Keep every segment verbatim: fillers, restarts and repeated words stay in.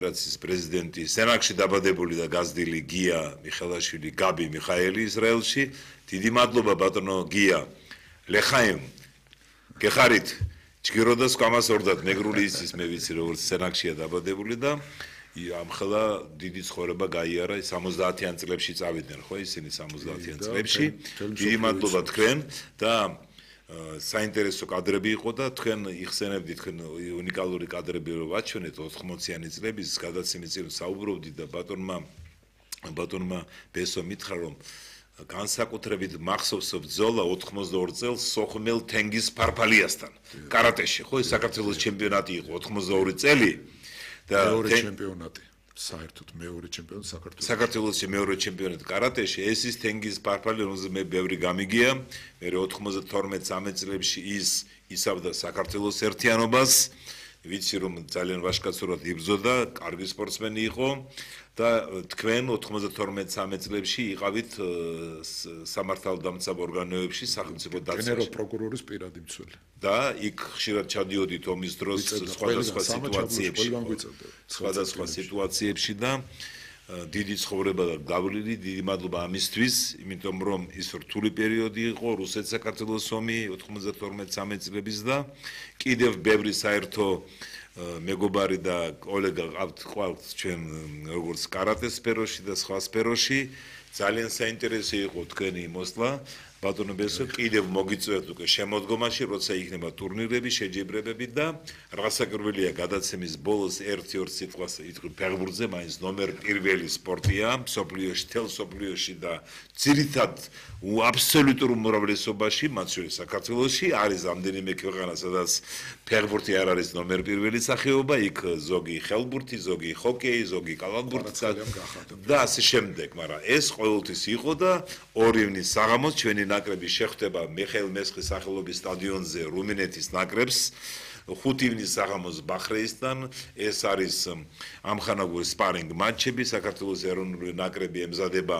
ფედერაციის პრეზიდენტი სენაკში დაბადებული და გაზრდილი გია მიხელაშვილი გაბი მიხაელი ისრაელში. დიდი მადლობა ბატონო გია ლეხაიმ გეხარით ჭიროდას კამას ორდათ მეგრული იცის მე ვიცი როგორც სენაკშია დაბადებული და ამხელა დიდი ცხოვრება გაიარა სამოცდაათიან წლებში წავიდნენ ხო ისინი სამოცდაათიან წლებში. დიდი მადლობა თქვენ და საინტერესო კადრები იყო და თქვენ იხსენებდით თქვენ უნიკალური კადრები რომ ვაჩვენეთ ოთხმოციანი წლების გადაცემის წინ საუბრობდით და ბატონმა ბატონმა ბესო მითხრა რომ განსაკუთრებით მახსოვს ბრძოლა ოთხმოცდაორი წელს სოხმელ თენგიზ ფარფალიასთან კარატეში ხო საქართველოს ჩემპიონატი იყო ოთხმოცდაორი წელი და მეორე ჩემპიონატი საერთოდ მეორე ჩემპიონატი საქართველოს საქართველოს მეორე ჩემპიონატი კარატეში ეს ის თენგიზ ფარფალი რომელზე მე ბევრი გამიგია მე ოთხმოცდათორმეტ წამეტ წლებში ის ისავდა საქართველოს ერთიანობას ვიცი რომ ძალიან ვაჟკაცურად იბრძოდა კარგი სპორტსმენი იყო და თქვენ ოთხმოცდათორმეტ წამეტ წლებში იყავით სამართალდამცავ ორგანოებში სახელმწიფო დაცვაში გენერალ პროკურორის პირადი მცველი და იქ ხშირად ჩადიოდით ომის დროს სხვადასხვა სიტუაციებში სხვადასხვა სიტუაციებში და დიდი ცხოვრება და გავლილი დიდი მადლობა ამისთვის იმიტომ რომ ის რთული პერიოდი იყო რუსეთ-საქართველოს ომი ოთხმოცდათორმეტ წამეტ წლების და კიდევ ბევრი საერთო მეგობარი და კოლეგა ყავთ ყავთ ჩვენ როგორც კარატეს სფეროში და სხვა სფეროში ძალიან საინტერესო იყო თქვენი მოსვლა ბატონო ბესო კიდევ მოგიწევთ უკვე შემოდგომაში როცა იქნება ტურნირები შეჯიბრებები და რაღაცაკურველია გადაცემის ბოლოს ერთი-ორ სიტყვას იტყვი ფეხბურთზე მაინც ნომერ პირველი სპორტია მსოფლიოში თელ მსოფლიოში და ძირითად აბსოლუტურ უმრავლესობაში მათ შორის საქართველოში არის ამდენიმე ქვეყანა სადაც ფეხბურთი არ არის ნომერ პირველი სახეობა იქ ზოგი ხელბურთი ზოგი ჰოკეი ზოგი კალათბურთი და ასე შემდეგ მაგრამ ეს ყოველთვის იყო და ორი ივნის საღამოს ჩვენი ნაკრები შეხვდება მიხეილ მესხის სახელობის სტადიონზე რუმინეთის ნაკრებს ხუთი ივნის საღამოს ბახრეისთან ეს არის ამხანაგური სპარინგ მატჩები საქართველოს ეროვნული ნაკრები ემზადება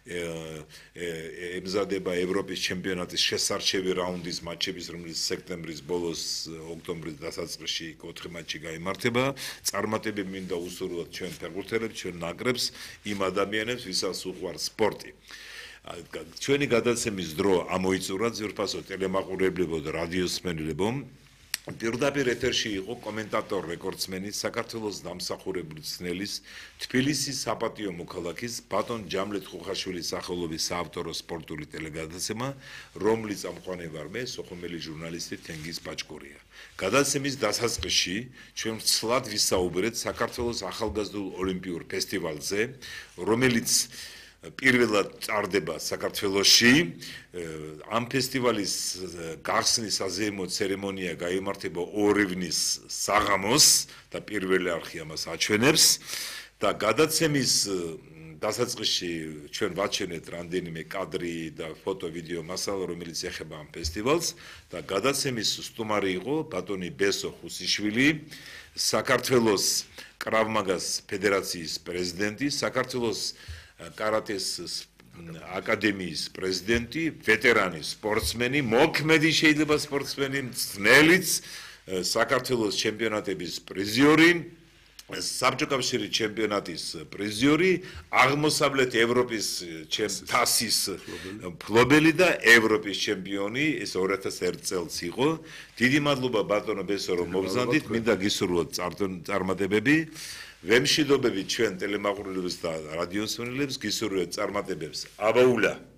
ემზადება ევროპის ჩემპიონატის შესარჩევი რაუნდის მატჩების რომელიც სექტემბრის ბოლოს ოქტომბრის დასაწყისში ოთხი მატჩი გაიმართება წარმატებები მინდა უსურვოთ ჩვენ ფეხბურთელებს ჩვენ ნაკრებს იმ ადამიანებს ვისაც უყვართ სპორტი ჩვენი გადაცემის დრო ამოიწურა ძვირფასო ტელემაყურებლებო და რადიოსმენელებო პირდაპირ ეთერში იყო კომენტატორ რეკორდსმენი საქართველოს დამსახურებული ცნელის თბილისის საპატიო მოქალაქის ბატონ ჯამლეთ ხუხაშვილის სახელობის საავტორო სპორტული ტელეგადაცემა რომლის წამყვანი ვარ მე სოხუმელი ჟურნალისტი თენგიზ პაჭკურია გადაცემის დასაწყისში ჩვენ ცლად ვისაუბრეთ საქართველოს ახალგაზრდულ ოლიმპიურ ფესტივალზე რომელიც პირველად წარდება საქართველოში ამ ფესტივალის გახსნის საზეიმო ცერემონია გაიმართება ორი ივნის საღამოს და პირველი არხი ამას აჩვენებს და გადაცემის დასაწყისში ჩვენ ვაჩვენეთ რამდენიმე კადრი და ფოტო ვიდეო მასალა რომელიც ეხება ამ ფესტივალს და გადაცემის სტუმარი იყო ბატონი ბესო ხუსიშვილი საქართველოს კრავ-მაგას ფედერაციის პრეზიდენტი საქართველოს კარატეს აკადემიის პრეზიდენტი, ვეტერანი სპორტსმენი, მოქმედი შეიძლება სპორტსმენი, მწვრთნელიც, საქართველოს ჩემპიონატების პრიზიორი, საბჭოთა კავშირის ჩემპიონატის პრიზიორი, აღმოსავლეთ ევროპის თასის მფლობელი და ევროპის ჩემპიონი, ეს ორი ათას ერთი წელს იყო. დიდი მადლობა ბატონო ბესო რომ მოგზავნით, მინდა გისურვოთ წარმატებები. ვემშვიდობებით ჩვენ ტელემაყურებლებს და რადიოსმენელებს გისურვებთ წარმატებებს. აბაულა